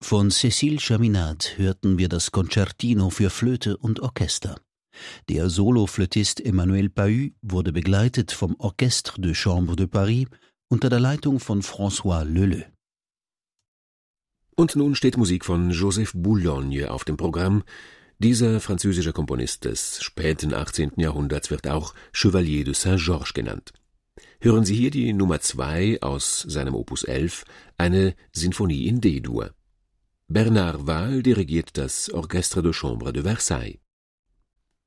Von Cécile Chaminade hörten wir das Concertino für Flöte und Orchester. Der Soloflötist Emmanuel Pahud wurde begleitet vom Orchestre de Chambre de Paris unter der Leitung von François Leleux. Und nun steht Musik von Joseph Boulogne auf dem Programm. Dieser französische Komponist des späten 18. Jahrhunderts wird auch Chevalier de Saint-Georges genannt. Hören Sie hier die Nummer 2 aus seinem Opus 11, eine Sinfonie in D-Dur. Bernard Wahl dirigiert das Orchestre de Chambre de Versailles.